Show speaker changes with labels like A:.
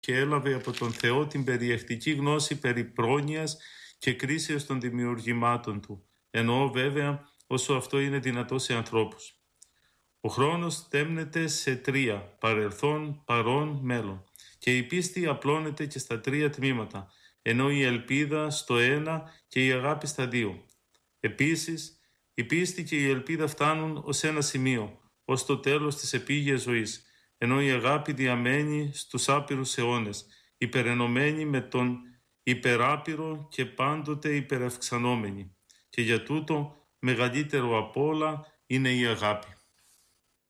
A: και έλαβε από τον Θεό την περιεκτική γνώση περί πρόνοιας και κρίσεως των δημιουργημάτων του, εννοώ βέβαια όσο αυτό είναι δυνατό σε ανθρώπους. Ο χρόνος τέμνεται σε τρία, παρελθόν, παρόν, μέλλον, και η πίστη απλώνεται και στα τρία τμήματα, ενώ η ελπίδα στο ένα και η αγάπη στα δύο. Επίσης, η πίστη και η ελπίδα φτάνουν ως ένα σημείο, ως το τέλος της επίγειας ζωής, ενώ η αγάπη διαμένει στους άπειρους αιώνες, υπερενωμένη με τον υπεράπειρο και πάντοτε υπερευξανόμενη. Και για τούτο μεγαλύτερο απ' όλα είναι η αγάπη.